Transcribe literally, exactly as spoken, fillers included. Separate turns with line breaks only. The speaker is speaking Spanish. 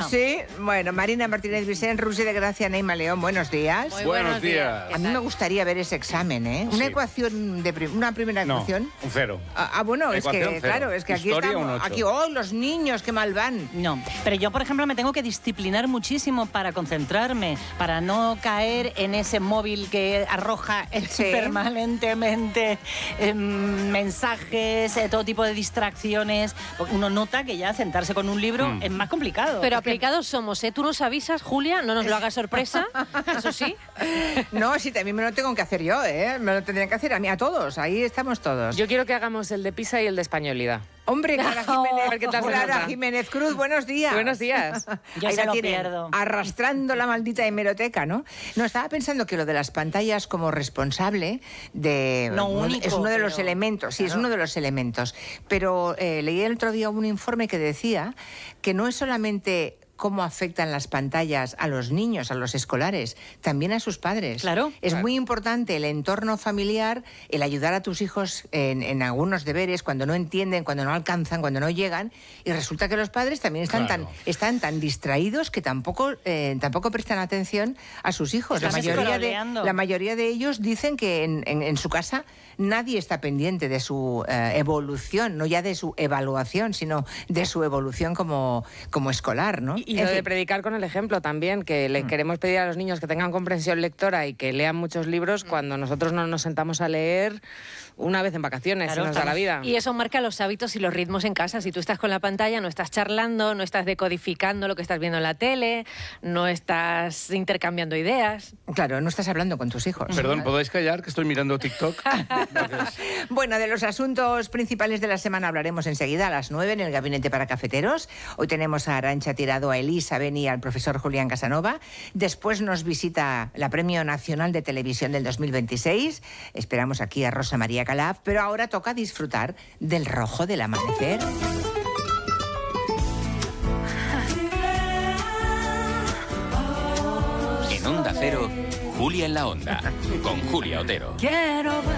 Sí, bueno, Marina Martínez Vicent, Rusi de Gracia, Neima León, buenos días.
Muy
Buenos
buenos días.
días.
A mí me gustaría ver ese examen, ¿eh? Una
Sí.
ecuación, de prim- una primera
No,
ecuación.
un cero.
Ah, ah, bueno, es
Ecuación
que,
cero.
claro, es que aquí
Historia,
estamos,
un ocho.
aquí, oh, los niños, qué mal van.
No, pero yo, por ejemplo, me tengo que disciplinar muchísimo para concentrarme, para no caer en ese móvil que arroja eh,
Sí.
permanentemente eh, mensajes, eh, todo tipo de distracciones. Uno nota que ya sentarse con un libro
Mm.
es más complicado.
Pero
Es que-
aplicados somos, ¿eh? Tú nos avisas, Julia, no nos lo hagas sorpresa, eso sí.
No, sí, también me lo tengo que hacer yo, ¿eh? Me lo tendrían que hacer a mí, a todos. Ahí estamos todos.
Yo quiero que hagamos el de Pisa y el de españolidad.
Hombre, Clara
Oh,
Jiménez,
a ver qué tal se
Clara
nota.
Jiménez Cruz, buenos días.
Buenos días.
Yo
Ahí
se
la
lo
tienen,
pierdo.
arrastrando la maldita hemeroteca, ¿no? No, estaba pensando que lo de las pantallas como responsable de...
No
un-
único,
es uno de los
pero-
elementos, sí, es
claro.
uno de los elementos. Pero eh, leí el otro día un informe que decía que no es solamente cómo afectan las pantallas a los niños, a los escolares, también a sus padres.
Claro.
Es
Claro.
muy importante el entorno familiar, el ayudar a tus hijos en, en algunos deberes, cuando no entienden, cuando no alcanzan, cuando no llegan, y resulta que los padres también están,
Claro.
tan, están tan distraídos que tampoco, eh, tampoco prestan atención a sus hijos. La
Están
mayoría, de,
escroleando.
la mayoría de ellos dicen que en, en- en su casa nadie está pendiente de su eh, evolución, no ya de su evaluación, sino de su evolución como, como escolar, ¿no?
Y
En
lo de
fin.
predicar con el ejemplo también, que le queremos pedir a los niños que tengan comprensión lectora y que lean muchos libros cuando nosotros no nos sentamos a leer una vez en vacaciones,
Claro,
se nos da la
estamos-
vida.
Y eso marca los hábitos y los ritmos en casa. Si tú estás con la pantalla, no estás charlando, no estás decodificando lo que estás viendo en la tele, no estás intercambiando ideas.
Claro, no estás hablando con tus hijos.
Perdón, ¿podéis callar? Que estoy mirando TikTok. Gracias.
Bueno, de los asuntos principales de la semana hablaremos enseguida a las nueve en el Gabinete para Cafeteros. Hoy tenemos a Arantxa Tirado, a Elisa Beni y al profesor Julián Casanova. Después nos visita la Premio Nacional de Televisión del dos mil veintiséis. Esperamos aquí a Rosa María Calaf, pero ahora toca disfrutar del rojo del amanecer.
En Onda Cero, Julia en la Onda, con Julia Otero.
Quiero ver